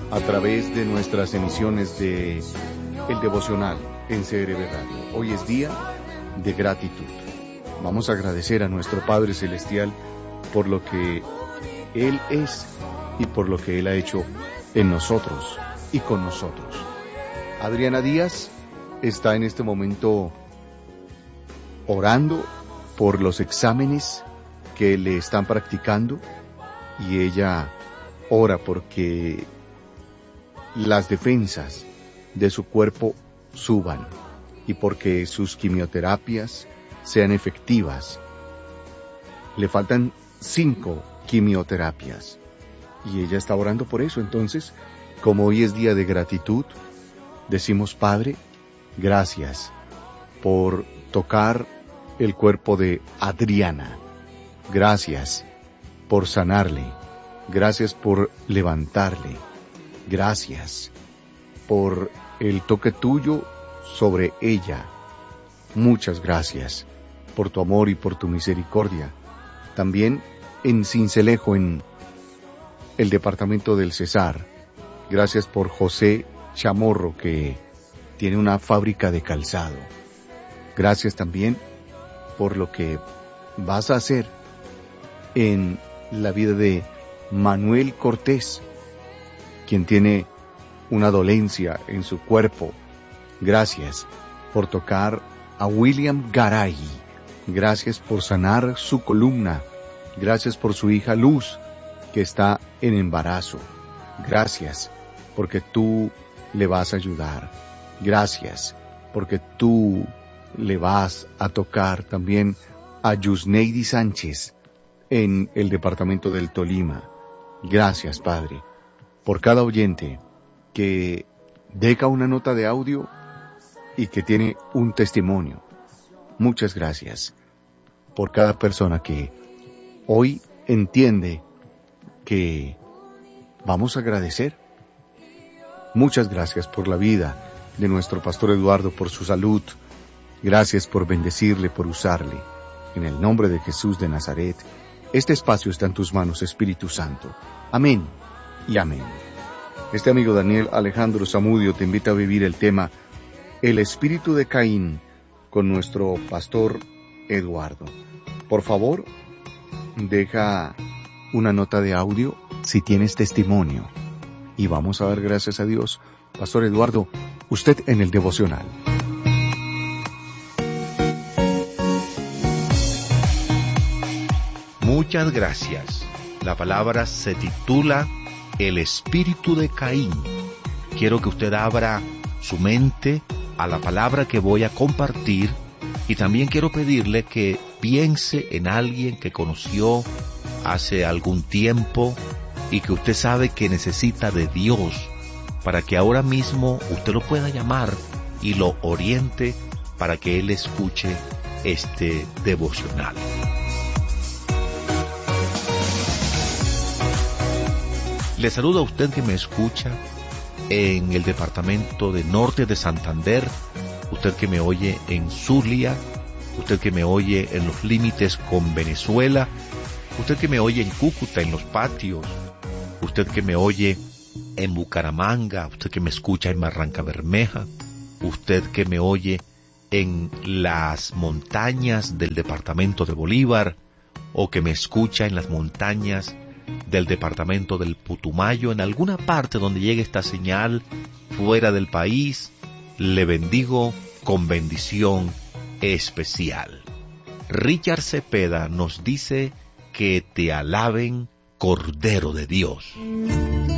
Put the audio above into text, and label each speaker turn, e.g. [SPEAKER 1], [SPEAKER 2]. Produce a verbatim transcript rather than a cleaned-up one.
[SPEAKER 1] a través de nuestras emisiones de El Devocional en C R B Radio. Hoy es día de gratitud. Vamos a agradecer a nuestro Padre Celestial por lo que Él es y por lo que Él ha hecho en nosotros y con nosotros. Adriana Díaz está en este momento orando por los exámenes que le están practicando y ella ora porque las defensas de su cuerpo suban y porque sus quimioterapias sean efectivas. Le faltan cinco quimioterapias y ella está orando por eso. Entonces, como hoy es día de gratitud, decimos: Padre, gracias por tocar el cuerpo de Adriana. Gracias por sanarle. Gracias por levantarle. Gracias por el toque tuyo sobre ella. Muchas gracias por tu amor y por tu misericordia. También en Sincelejo, en el departamento del Cesar. Gracias por José Chamorro, que tiene una fábrica de calzado. Gracias también por lo que vas a hacer en la vida de Manuel Cortés, quien tiene una dolencia en su cuerpo. Gracias por tocar a William Garay. Gracias por sanar su columna. Gracias por su hija Luz, que está en embarazo. Gracias porque tú le vas a ayudar. Gracias porque tú le vas a tocar también a Yusneidi Sánchez en el departamento del Tolima. Gracias, Padre, por cada oyente que deja una nota de audio y que tiene un testimonio. Muchas gracias por cada persona que hoy entiende que vamos a agradecer. Muchas gracias por la vida de nuestro pastor Eduardo, por su salud. Gracias por bendecirle, por usarle. En el nombre de Jesús de Nazaret, este espacio está en tus manos, Espíritu Santo. Amén y amén. Este amigo Daniel Alejandro Zamudio te invita a vivir el tema El espíritu de Caín con nuestro pastor Eduardo. Por favor, deja una nota de audio si tienes testimonio. Y vamos a dar gracias a Dios. Pastor Eduardo, usted en el devocional.
[SPEAKER 2] Muchas gracias. La palabra se titula El espíritu de Caín. Quiero que usted abra su mente a la palabra que voy a compartir y también quiero pedirle que piense en alguien que conoció hace algún tiempo y que usted sabe que necesita de Dios para que ahora mismo usted lo pueda llamar y lo oriente para que él escuche este devocional. Le saludo a usted que me escucha en el departamento de Norte de Santander, usted que me oye en Zulia, usted que me oye en los límites con Venezuela, usted que me oye en Cúcuta, en los patios, usted que me oye en Bucaramanga, usted que me escucha en Barranca Bermeja, usted que me oye en las montañas del departamento de Bolívar, o que me escucha en las montañas del departamento del Putumayo, en alguna parte donde llegue esta señal fuera del país, le bendigo con bendición especial. Richard Cepeda nos dice que te alaben, Cordero de Dios.